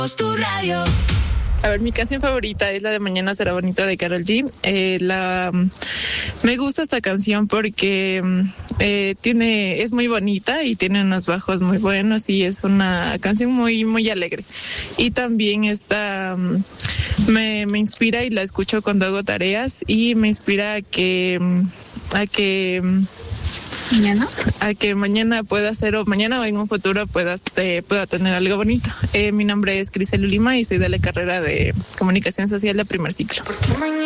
Tu radio. A ver, mi canción favorita es la de Mañana será bonita de Karol G. Me gusta esta canción porque es muy bonita y tiene unos bajos muy buenos y es una canción muy, muy alegre. Y también me inspira y la escucho cuando hago tareas y me inspira a que mañana pueda ser, o mañana o en un futuro pueda tener algo bonito. Mi nombre es Crisel Lima y soy de la carrera de Comunicación Social de primer ciclo.